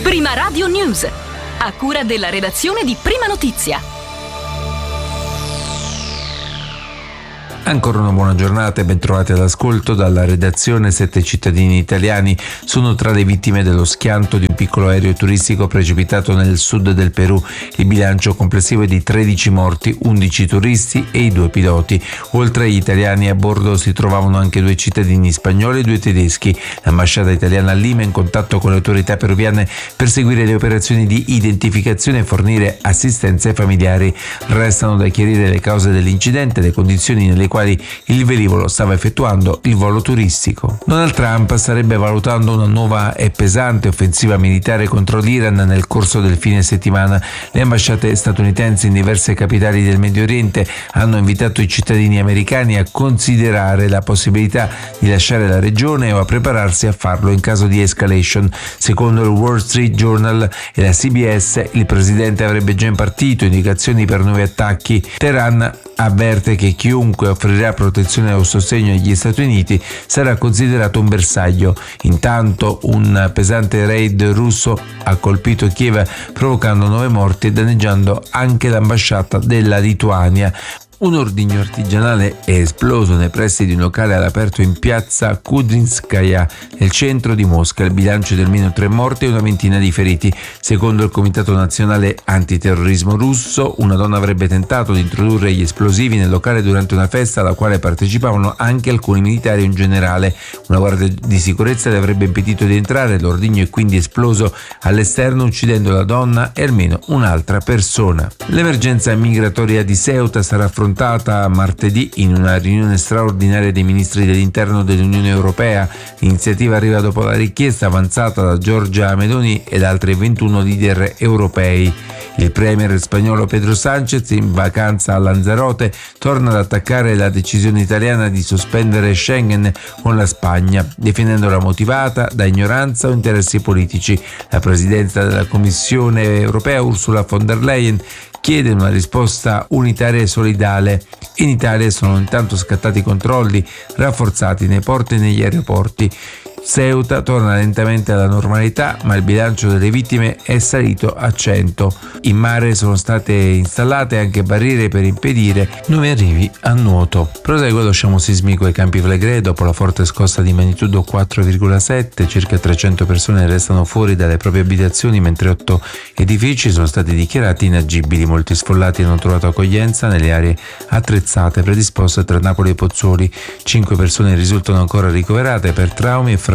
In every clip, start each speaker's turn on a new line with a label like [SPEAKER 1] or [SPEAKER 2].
[SPEAKER 1] Prima Radio News, a cura della redazione di Prima Notizia.
[SPEAKER 2] Ancora una buona giornata e ben trovati all'ascolto dalla redazione. 7 cittadini italiani sono tra le vittime dello schianto di un piccolo aereo turistico precipitato nel sud del Perù. Il bilancio complessivo è di 13 morti, 11 turisti e i 2 piloti. Oltre agli italiani a bordo si trovavano anche 2 cittadini spagnoli e 2 tedeschi. L'ambasciata italiana a Lima è in contatto con le autorità peruviane per seguire le operazioni di identificazione e fornire assistenza ai familiari. Restano da chiarire le cause dell'incidente e le condizioni nelle quali il velivolo stava effettuando il volo turistico. Donald Trump starebbe valutando una nuova e pesante offensiva militare contro l'Iran nel corso del fine settimana. Le ambasciate statunitensi in diverse capitali del Medio Oriente hanno invitato i cittadini americani a considerare la possibilità di lasciare la regione o a prepararsi a farlo in caso di escalation. Secondo il Wall Street Journal e la CBS, il presidente avrebbe già impartito indicazioni per nuovi attacchi. Teheran avverte che chiunque offrirà protezione o sostegno agli Stati Uniti sarà considerato un bersaglio. Intanto un pesante raid russo ha colpito Kiev, provocando 9 morti e danneggiando anche l'ambasciata della Lituania. Un ordigno artigianale è esploso nei pressi di un locale all'aperto in piazza Kudrinskaya, nel centro di Mosca. Il bilancio è di almeno 3 morti e una ventina di feriti. Secondo il Comitato Nazionale Antiterrorismo russo, una donna avrebbe tentato di introdurre gli esplosivi nel locale durante una festa alla quale partecipavano anche alcuni militari e un generale. Una guardia di sicurezza le avrebbe impedito di entrare. L'ordigno è quindi esploso all'esterno, uccidendo la donna e almeno un'altra persona. L'emergenza migratoria di Ceuta sarà affrontata martedì in una riunione straordinaria dei ministri dell'interno dell'Unione Europea. L'iniziativa arriva dopo la richiesta avanzata da Giorgia Meloni ed altri 21 leader europei. Il premier spagnolo Pedro Sánchez, in vacanza a Lanzarote, torna ad attaccare la decisione italiana di sospendere Schengen con la Spagna, definendola motivata da ignoranza o interessi politici. La presidenta della Commissione europea, Ursula von der Leyen, chiede una risposta unitaria e solidale. In Italia sono intanto scattati controlli rafforzati nei porti e negli aeroporti. Ceuta torna lentamente alla normalità, ma il bilancio delle vittime è salito a 100. In mare sono state installate anche barriere per impedire nuovi arrivi a nuoto. Prosegue lo sciame sismico ai Campi Flegrei dopo la forte scossa di magnitudo 4,7. Circa 300 persone restano fuori dalle proprie abitazioni, mentre 8 edifici sono stati dichiarati inagibili. Molti sfollati hanno trovato accoglienza nelle aree attrezzate predisposte tra Napoli e Pozzuoli. 5 persone risultano ancora ricoverate per traumi e fratture.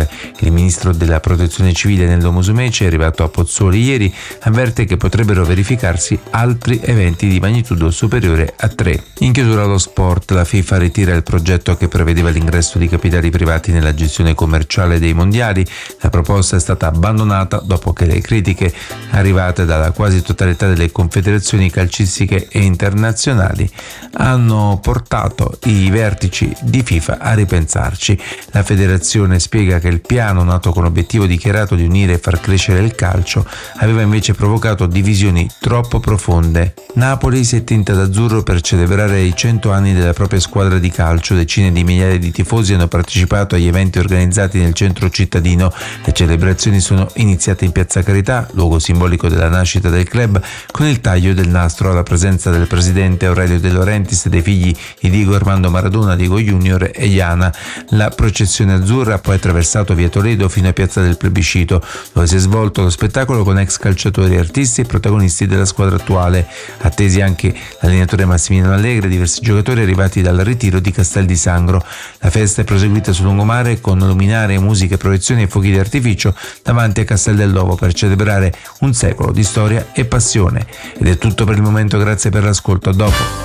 [SPEAKER 2] Il ministro della Protezione Civile Nello Musumeci, arrivato a Pozzuoli ieri, avverte che potrebbero verificarsi altri eventi di magnitudo superiore a 3. In chiusura allo sport, la FIFA ritira il progetto che prevedeva l'ingresso di capitali privati nella gestione commerciale dei mondiali. La proposta è stata abbandonata dopo che le critiche arrivate dalla quasi totalità delle confederazioni calcistiche e internazionali hanno portato i vertici di FIFA a ripensarci. La federazione spiega che il piano, nato con l'obiettivo dichiarato di unire e far crescere il calcio, aveva invece provocato divisioni troppo profonde. Napoli si è tinta d'azzurro per celebrare i 100 anni della propria squadra di calcio. Decine di migliaia di tifosi hanno partecipato agli eventi organizzati nel centro cittadino. Le celebrazioni sono iniziate in Piazza Carità, luogo simbolico della nascita del club, con il taglio del nastro alla presenza del presidente Aurelio De Laurentiis e dei figli di Diego Armando Maradona, Diego Junior e Iana. La processione azzurra ha poi attraversato via Toledo fino a Piazza del Plebiscito, dove si è svolto lo spettacolo con ex calciatori, artisti e protagonisti della squadra attuale. Attesi anche l'allenatore Massimiliano Allegri e diversi giocatori arrivati dal ritiro di Castel di Sangro. La festa è proseguita sul lungomare con luminare, musiche, proiezioni e fuochi d'artificio davanti a Castel dell'Ovo per celebrare un secolo di storia e passione. Ed è tutto per il momento, grazie per l'ascolto, a dopo.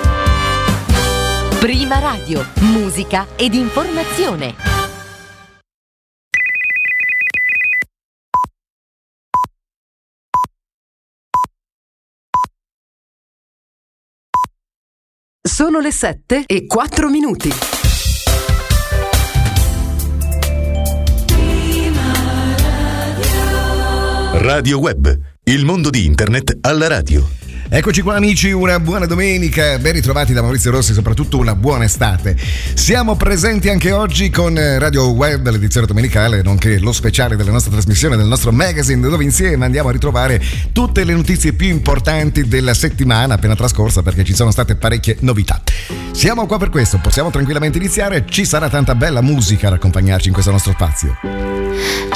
[SPEAKER 1] Prima Radio, musica ed informazione.
[SPEAKER 3] Sono le 7:04.
[SPEAKER 4] Radio Web, il mondo di Internet alla radio. Eccoci qua amici, una buona domenica, ben ritrovati da Maurizio Rossi, soprattutto una buona estate. Siamo presenti anche oggi con Radio Web, l'edizione domenicale, nonché lo speciale della nostra trasmissione, del nostro magazine, dove insieme andiamo a ritrovare tutte le notizie più importanti della settimana appena trascorsa, perché ci sono state parecchie novità. Siamo qua per questo, possiamo tranquillamente iniziare, ci sarà tanta bella musica ad accompagnarci in questo nostro spazio.